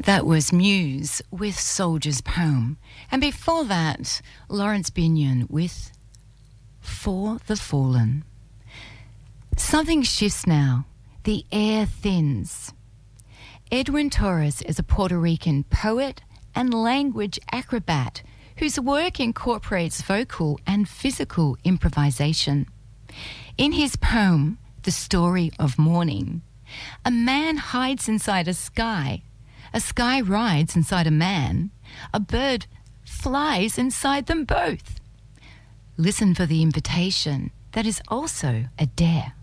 That was Muse with Soldier's Poem. And before that, Lawrence Binion with For the Fallen. Something shifts now. The air thins. Edwin Torres is a Puerto Rican poet and language acrobat whose work incorporates vocal and physical improvisation. In his poem, The Story of Morning, a man hides inside a sky rides inside a man, a bird flies inside them both. Listen for the invitation that is also a dare.